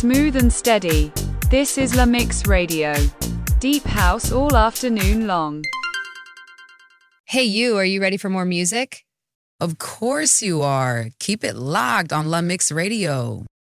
smooth and steady. This is La Mix Radio. Deep house all afternoon long. Hey you, are you ready for more music? Of course you are. Keep it locked on La Mix Radio.